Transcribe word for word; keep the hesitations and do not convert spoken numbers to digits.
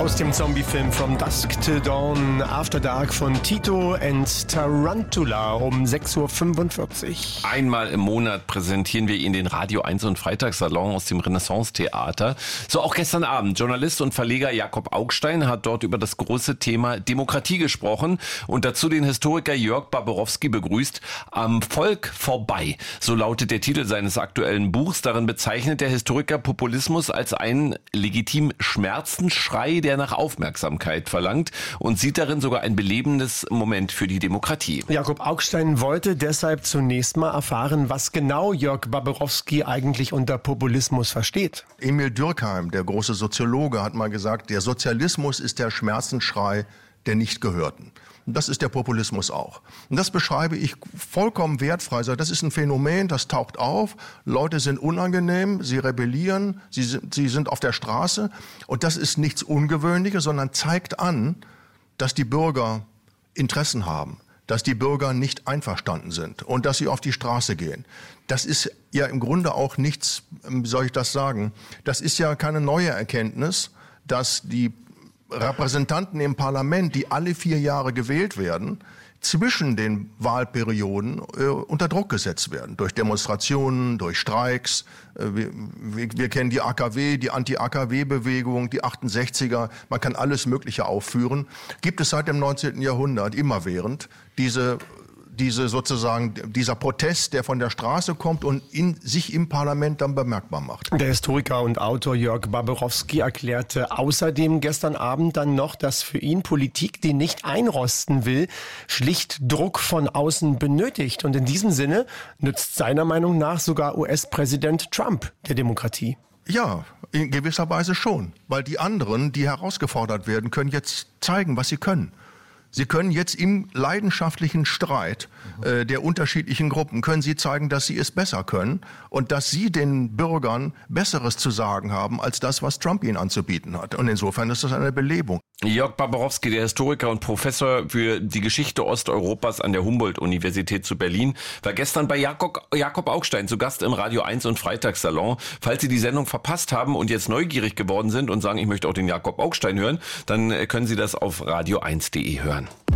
aus dem Zombie-Film From Dusk Till Dawn, After Dark von Tito and Tarantula um sechs Uhr fünfundvierzig. Einmal im Monat präsentieren wir Ihnen den Radio eins und Freitagssalon aus dem Renaissance-Theater. So auch gestern Abend. Journalist und Verleger Jakob Augstein hat dort über das große Thema Demokratie gesprochen und dazu den Historiker Jörg Barbarowski begrüßt. Am Volk vorbei, so lautet der Titel seines aktuellen Buchs. Darin bezeichnet der Historiker Populismus als einen legitimen Schmerzensschrei, der nach Aufmerksamkeit verlangt und sieht darin sogar ein belebendes Moment für die Demokratie. Jakob Augstein wollte deshalb zunächst mal erfahren, was genau Jörg Barbarowski eigentlich unter Populismus versteht. Emil Durkheim, der große Soziologe, hat mal gesagt, der Sozialismus ist der Schmerzensschrei der Nichtgehörten. Und das ist der Populismus auch. Und das beschreibe ich vollkommen wertfrei. Das ist ein Phänomen, das taucht auf. Leute sind unangenehm, sie rebellieren, sie sind, sie sind auf der Straße. Und das ist nichts Ungewöhnliches, sondern zeigt an, dass die Bürger Interessen haben, dass die Bürger nicht einverstanden sind und dass sie auf die Straße gehen. Das ist ja im Grunde auch nichts, wie soll ich das sagen, das ist ja keine neue Erkenntnis, dass die Repräsentanten im Parlament, die alle vier Jahre gewählt werden, zwischen den Wahlperioden äh, unter Druck gesetzt werden. Durch Demonstrationen, durch Streiks. Äh, wir, wir, wir kennen die A K W, die Anti-A K W-Bewegung, die achtundsechziger. Man kann alles Mögliche aufführen. Gibt es seit dem neunzehnten Jahrhundert immerwährend diese diese sozusagen, dieser Protest, der von der Straße kommt und in, sich im Parlament dann bemerkbar macht. Der Historiker und Autor Jörg Barbarowski erklärte außerdem gestern Abend dann noch, dass für ihn Politik, die nicht einrosten will, schlicht Druck von außen benötigt. Und in diesem Sinne nützt seiner Meinung nach sogar U S-Präsident Trump der Demokratie. Ja, in gewisser Weise schon. Weil die anderen, die herausgefordert werden, können jetzt zeigen, was sie können. Sie können jetzt im leidenschaftlichen Streit äh, der unterschiedlichen Gruppen, können Sie zeigen, dass Sie es besser können und dass Sie den Bürgern Besseres zu sagen haben, als das, was Trump ihnen anzubieten hat. Und insofern ist das eine Belebung. Jörg Barbarowski, der Historiker und Professor für die Geschichte Osteuropas an der Humboldt-Universität zu Berlin, war gestern bei Jakob, Jakob Augstein zu Gast im Radio eins und Freitagssalon. Falls Sie die Sendung verpasst haben und jetzt neugierig geworden sind und sagen, ich möchte auch den Jakob Augstein hören, dann können Sie das auf radio eins punkt de hören.